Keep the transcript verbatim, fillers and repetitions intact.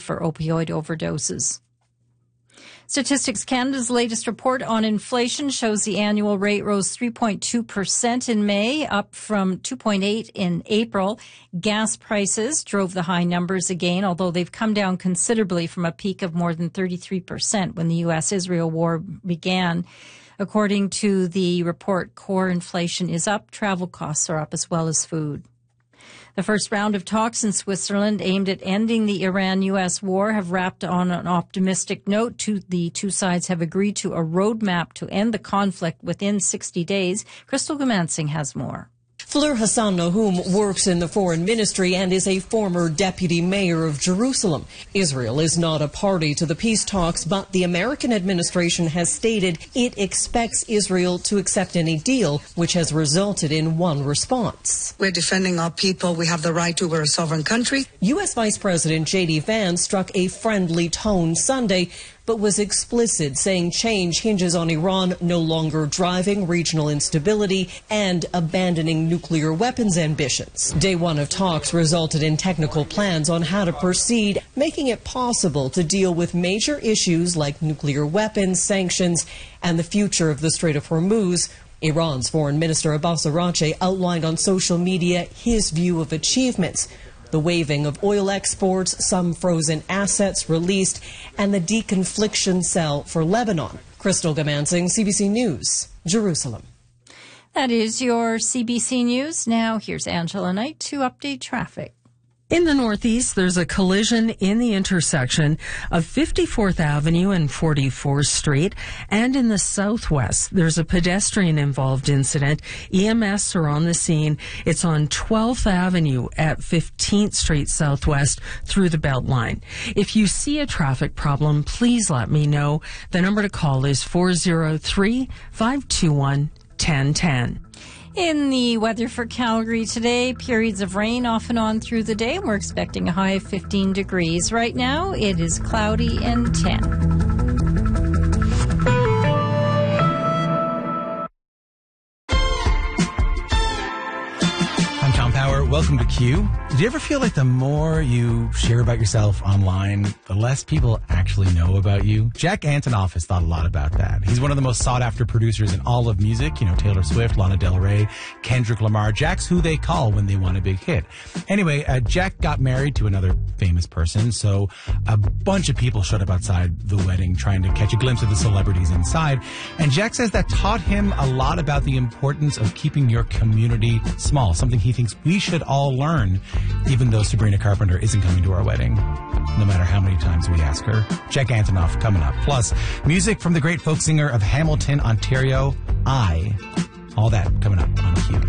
for opioid overdoses. Statistics Canada's latest report on inflation shows the annual rate rose three point two percent in May, up from two point eight in April. Gas prices drove the high numbers again, although they've come down considerably from a peak of more than thirty-three percent when the U S Israel war began. According to the report, core inflation is up, travel costs are up, as well as food. The first round of talks in Switzerland aimed at ending the Iran U S war have wrapped on an optimistic note. Two, the two sides have agreed to a roadmap to end the conflict within sixty days. Crystal Gumansing has more. Fleur Hassan Nahum works in the foreign ministry and is a former deputy mayor of Jerusalem. Israel is not a party to the peace talks, but the American administration has stated it expects Israel to accept any deal, which has resulted in one response. We're defending our people. We have the right to. We're a sovereign country. U S Vice President J D Vance struck a friendly tone Sunday, but was explicit, saying change hinges on Iran no longer driving regional instability and abandoning nuclear weapons ambitions. Day one of talks resulted in technical plans on how to proceed, making it possible to deal with major issues like nuclear weapons, sanctions, and the future of the Strait of Hormuz. Iran's Foreign Minister Abbas Araghchi outlined on social media his view of achievements: the waiving of oil exports, some frozen assets released, and the deconfliction cell for Lebanon. Crystal Gumansing, C B C News, Jerusalem. That is your C B C News. Now here's Angela Knight to update traffic. In the Northeast, there's a collision in the intersection of fifty-fourth Avenue and forty-fourth Street. And in the Southwest, there's a pedestrian-involved incident. E M S are on the scene. It's on twelfth Avenue at fifteenth Street Southwest through the Beltline. If you see a traffic problem, please let me know. The number to call is four oh three, five two one, one oh one oh. In the weather for Calgary today, periods of rain off and on through the day. We're expecting a high of fifteen degrees. Right now, it is cloudy and ten. Welcome to Q. Did you ever feel like the more you share about yourself online, the less people actually know about you? Jack Antonoff has thought a lot about that. He's one of the most sought-after producers in all of music. You know, Taylor Swift, Lana Del Rey, Kendrick Lamar. Jack's who they call when they want a big hit. Anyway, uh, Jack got married to another famous person, so a bunch of people showed up outside the wedding trying to catch a glimpse of the celebrities inside. And Jack says that taught him a lot about the importance of keeping your community small, something he thinks we should all learn, even though Sabrina Carpenter isn't coming to our wedding, no matter how many times we ask her. Jack Antonoff coming up. Plus, music from the great folk singer of Hamilton, Ontario, I. All that coming up on Q.